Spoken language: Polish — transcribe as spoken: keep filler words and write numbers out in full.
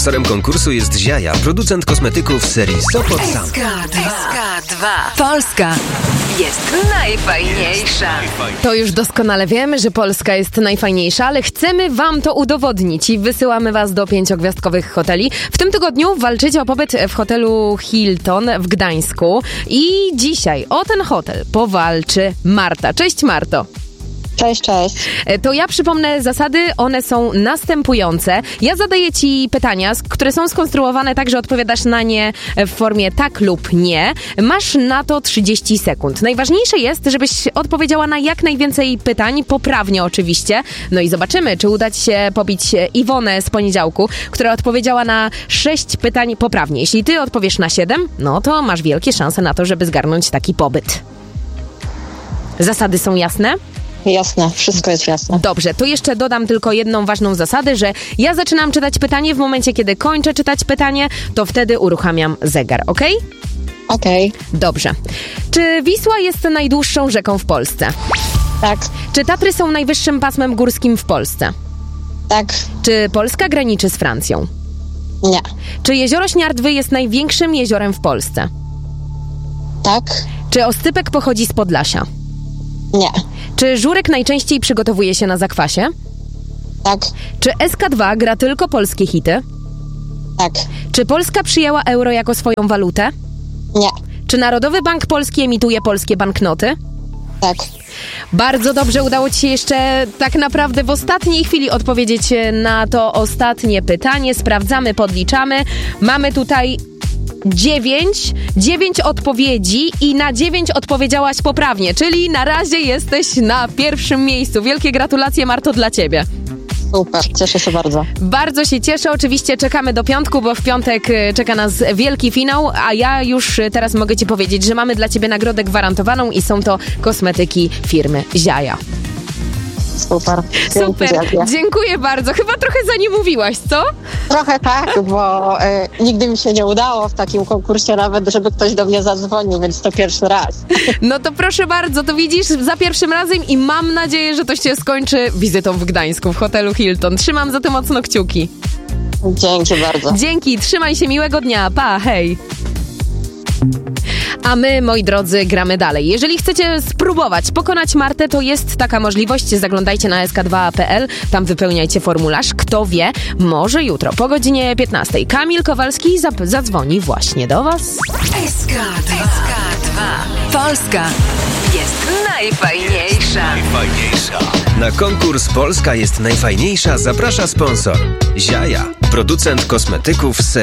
Sponsorem konkursu jest Ziaja, producent kosmetyków serii Sopot Sam. S K dwa. Polska jest najfajniejsza. To już doskonale wiemy, że Polska jest najfajniejsza, ale chcemy wam to udowodnić i wysyłamy was do pięciogwiazdkowych hoteli. W tym tygodniu walczycie o pobyt w hotelu Hilton w Gdańsku i dzisiaj o ten hotel powalczy Marta. Cześć Marto. Cześć, cześć. To ja przypomnę zasady, one są następujące. Ja zadaję ci pytania, które są skonstruowane tak, że odpowiadasz na nie w formie tak lub nie. Masz na to trzydzieści sekund. Najważniejsze jest, żebyś odpowiedziała na jak najwięcej pytań, poprawnie oczywiście. No i zobaczymy, czy uda ci się pobić Iwonę z poniedziałku, która odpowiedziała na sześć pytań poprawnie. Jeśli ty odpowiesz na siedem, no to masz wielkie szanse na to, żeby zgarnąć taki pobyt. Zasady są jasne? Jasne, wszystko jest jasne. Dobrze, to jeszcze dodam tylko jedną ważną zasadę, że ja zaczynam czytać pytanie, w momencie kiedy kończę czytać pytanie, to wtedy uruchamiam zegar, okej? Okej. Dobrze. Czy Wisła jest najdłuższą rzeką w Polsce? Tak, Czy Tatry są najwyższym pasmem górskim w Polsce? tak, Czy Polska graniczy z Francją? nie. Czy jezioro Śniardwy jest największym jeziorem w Polsce? Tak, Czy oscypek pochodzi z Podlasia? nie. Czy żurek najczęściej przygotowuje się na zakwasie? Tak, Czy S K dwa gra tylko polskie hity? tak, Czy Polska przyjęła euro jako swoją walutę? nie. Czy Narodowy Bank Polski emituje polskie banknoty? Tak, Bardzo dobrze, udało ci się jeszcze tak naprawdę w ostatniej chwili odpowiedzieć na to ostatnie pytanie. Sprawdzamy, podliczamy. Mamy tutaj dziewięć, dziewięć odpowiedzi i na dziewięć odpowiedziałaś poprawnie, czyli na razie jesteś na pierwszym miejscu. Wielkie gratulacje, Marto, dla ciebie. super, cieszę się bardzo. Bardzo się cieszę, oczywiście czekamy do piątku, bo w piątek y, czeka nas wielki finał, a ja już y, teraz mogę ci powiedzieć, że mamy dla ciebie nagrodę gwarantowaną i są to kosmetyki firmy Ziaja. Super. Super, Dziękuję. dziękuję bardzo. Chyba trochę za nie mówiłaś, co? Trochę tak, bo e, nigdy mi się nie udało w takim konkursie nawet, żeby ktoś do mnie zadzwonił, więc to pierwszy raz. No to proszę bardzo, to widzisz za pierwszym razem i mam nadzieję, że to się skończy wizytą w Gdańsku, w hotelu Hilton. Trzymam za to mocno kciuki. Dzięki bardzo. Dzięki, trzymaj się, miłego dnia, pa, hej. A my, moi drodzy, gramy dalej. Jeżeli chcecie spróbować pokonać Martę, to jest taka możliwość. Zaglądajcie na S K dwa kropka P L, tam wypełniajcie formularz. Kto wie, może jutro po godzinie piętnastej Kamil Kowalski zap- zadzwoni właśnie do was. S K dwa. Polska jest najfajniejsza. Najfajniejsza. Na konkurs Polska jest najfajniejsza zaprasza sponsor Ziaja, producent kosmetyków serii